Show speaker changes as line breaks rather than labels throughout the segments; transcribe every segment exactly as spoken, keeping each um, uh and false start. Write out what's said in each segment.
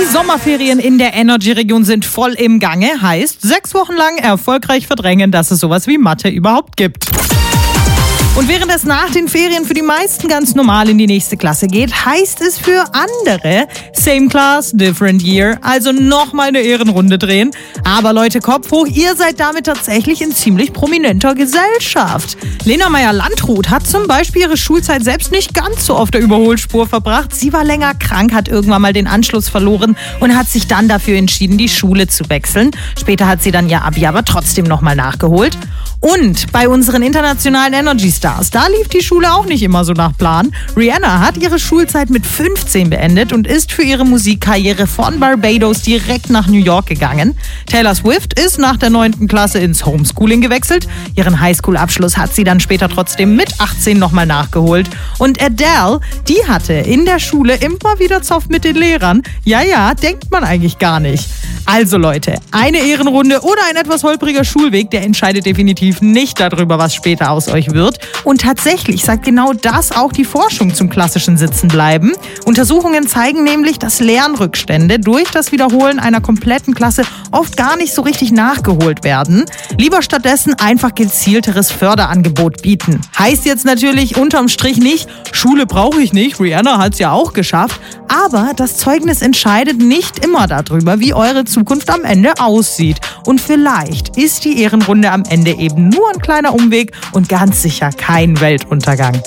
Sommerferien in der Energy-Region sind voll im Gange. Heißt, sechs Wochen lang erfolgreich verdrängen, dass es sowas wie Mathe überhaupt gibt. Und während es nach den Ferien für die meisten ganz normal in die nächste Klasse geht, heißt es für andere same class, different year, also nochmal eine Ehrenrunde drehen. Aber Leute, Kopf hoch, ihr seid damit tatsächlich in ziemlich prominenter Gesellschaft. Lena Meyer-Landrut hat zum Beispiel ihre Schulzeit selbst nicht ganz so auf der Überholspur verbracht. Sie war länger krank, hat irgendwann mal den Anschluss verloren und hat sich dann dafür entschieden, die Schule zu wechseln. Später hat sie dann ihr Abi aber trotzdem nochmal nachgeholt. Und bei unseren internationalen Energy-Stars, da lief die Schule auch nicht immer so nach Plan. Rihanna hat ihre Schulzeit mit fünfzehn beendet und ist für ihre Musikkarriere von Barbados direkt nach New York gegangen. Taylor Swift ist nach der neunten Klasse ins Homeschooling gewechselt. Ihren Highschool-Abschluss hat sie dann später trotzdem mit achtzehn nochmal nachgeholt. Und Adele, die hatte in der Schule immer wieder Zoff mit den Lehrern. Ja, ja, denkt man eigentlich gar nicht. Also Leute, eine Ehrenrunde oder ein etwas holpriger Schulweg, der entscheidet definitiv nicht darüber, was später aus euch wird. Und tatsächlich sagt genau das auch die Forschung zum klassischen Sitzenbleiben. Untersuchungen zeigen nämlich, dass Lernrückstände durch das Wiederholen einer kompletten Klasse oft gar nicht so richtig nachgeholt werden. Lieber stattdessen einfach gezielteres Förderangebot bieten. Heißt jetzt natürlich unterm Strich nicht, Schule brauche ich nicht, Rihanna hat es ja auch geschafft. Aber das Zeugnis entscheidet nicht immer darüber, wie eure Zukunft am Ende aussieht. Und vielleicht ist die Ehrenrunde am Ende eben nur ein kleiner Umweg und ganz sicher kein Weltuntergang.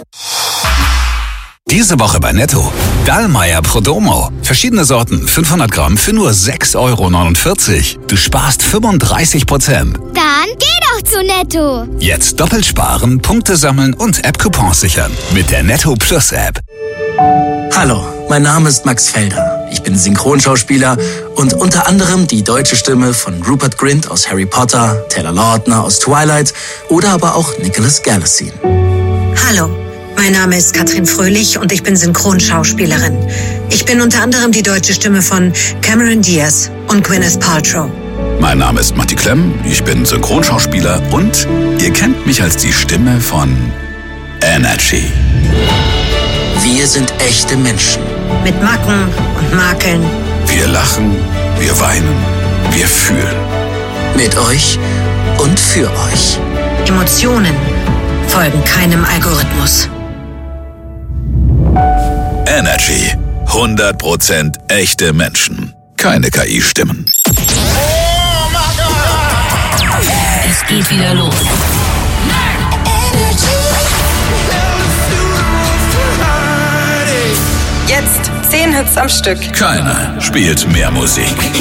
Diese Woche bei Netto. Dallmayr Prodomo. Verschiedene Sorten, fünfhundert Gramm für nur sechs Euro neunundvierzig. Du sparst fünfunddreißig Prozent.
Dann geh doch zu Netto.
Jetzt doppelt sparen, Punkte sammeln und App-Coupons sichern. Mit der Netto Plus App.
Hallo, mein Name ist Max Felder. Ich bin Synchronschauspieler und unter anderem die deutsche Stimme von Rupert Grint aus Harry Potter, Taylor Lautner aus Twilight oder aber auch Nicholas Galitzine.
Hallo, mein Name ist Katrin Fröhlich und ich bin Synchronschauspielerin. Ich bin unter anderem die deutsche Stimme von Cameron Diaz und Gwyneth Paltrow.
Mein Name ist Matti Klemm, ich bin Synchronschauspieler und ihr kennt mich als die Stimme von Energy.
Wir sind echte Menschen.
Mit Macken und Makeln.
Wir lachen, wir weinen, wir fühlen.
Mit euch und für euch.
Emotionen folgen keinem Algorithmus.
Energy. hundert Prozent echte Menschen. Keine K I-Stimmen.
Es geht wieder los.
Jetzt zehn Hits am Stück.
Keiner spielt mehr Musik.